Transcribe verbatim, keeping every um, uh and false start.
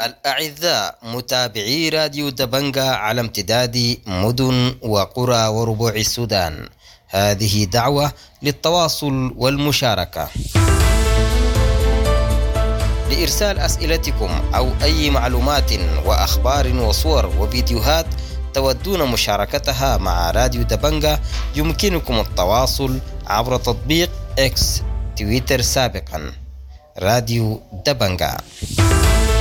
الأعزاء متابعي راديو دبنجة على امتداد مدن وقرى وربوع السودان، هذه دعوة للتواصل والمشاركة. لإرسال أسئلتكم أو أي معلومات وأخبار وصور وفيديوهات تودون مشاركتها مع راديو دبنجة، يمكنكم التواصل عبر تطبيق إكس تويتر سابقا راديو دبنجة.